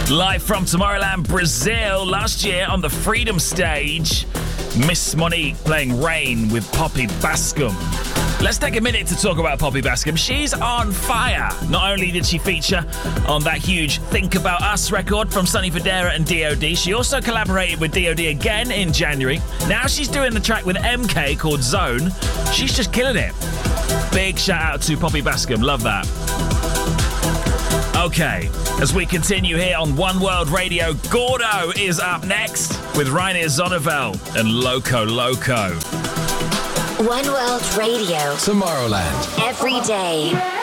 Live from Tomorrowland, Brazil. Last year on the Freedom stage, Miss Monique playing Rain with Poppy Bascom. Let's take a minute to talk about Poppy Bascom. She's on fire. Not only did she feature on that huge Think About Us record from Sonny Fodera and D.O.D., she also collaborated with D.O.D. again in January. Now she's doing the track with MK called Zone. She's just killing it. Big shout out to Poppy Bascom. Love that. Okay, as we continue here on One World Radio, Gordo is up next with Rainier Zonneveld and Loco Loco. One World Radio. Tomorrowland. Every day.